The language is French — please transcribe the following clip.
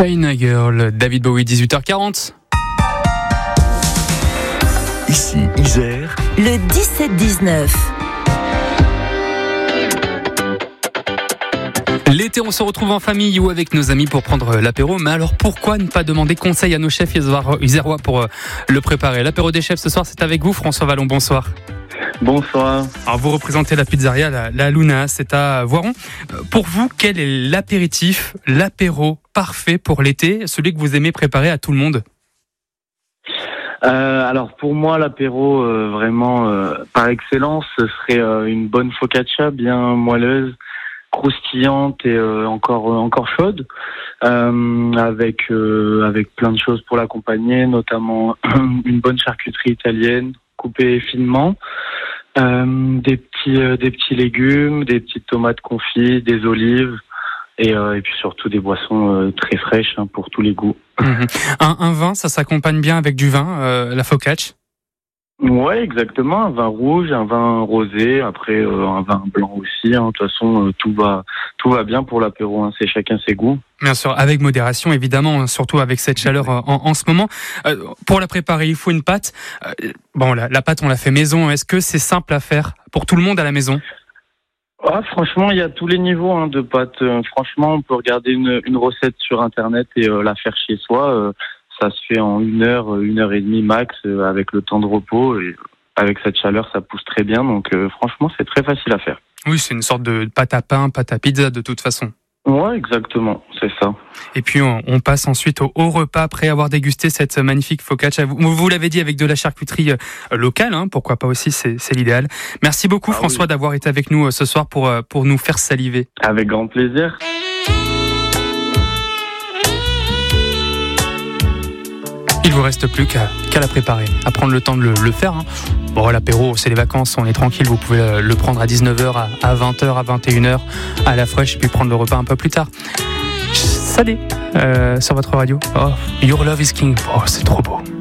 China Girl, David Bowie, 18h40. Ici, Isère. Le 17-19. L'été, on se retrouve en famille ou avec nos amis pour prendre l'apéro. Mais alors, pourquoi ne pas demander conseil à nos chefs isérois pour le préparer? L'apéro des chefs ce soir, c'est avec vous, François Vallon. Bonsoir. Bonsoir. Alors, vous représentez la pizzeria la Luna, c'est à Voiron. Pour vous, quel est l'apéritif, l'apéro parfait pour l'été, celui que vous aimez préparer à tout le monde? Alors pour moi, l'apéro vraiment par excellence, ce serait une bonne focaccia bien moelleuse, croustillante et encore chaude, avec plein de choses pour l'accompagner, notamment une bonne charcuterie italienne coupée finement, des petits légumes, des petites tomates confites, des olives. Et puis surtout des boissons très fraîches pour tous les goûts. Un vin, ça s'accompagne bien avec du vin, la focaccia? Ouais, exactement. Un vin rouge, un vin rosé, après un vin blanc aussi. De toute façon, tout va bien pour l'apéro. C'est chacun ses goûts. Bien sûr, avec modération évidemment, surtout avec cette chaleur en ce moment. Pour la préparer, il faut une pâte. La pâte, on la fait maison. Est-ce que c'est simple à faire pour tout le monde à la maison? Franchement, il y a tous les niveaux de pâtes. Franchement, on peut regarder une recette sur Internet et la faire chez soi. Ça se fait en 1 heure et demie max, avec le temps de repos. Et avec cette chaleur, ça pousse très bien. Donc franchement, c'est très facile à faire. Oui, c'est une sorte de pâte à pain, pâte à pizza de toute façon. Ouais, exactement, c'est ça. Et puis on passe ensuite au repas après avoir dégusté cette magnifique focaccia. Vous l'avez dit, avec de la charcuterie locale, pourquoi pas aussi, c'est l'idéal. Merci beaucoup François d'avoir été avec nous ce soir pour nous faire saliver. Avec grand plaisir. Il vous reste plus qu'à la préparer, à prendre le temps de le faire. Bon, l'apéro, c'est les vacances, on est tranquille, vous pouvez le prendre à 19h, à 20h, à 21h, à la fraîche, et puis prendre le repas un peu plus tard. Salé, sur votre radio. Oh, Your Love is King. Oh, c'est trop beau.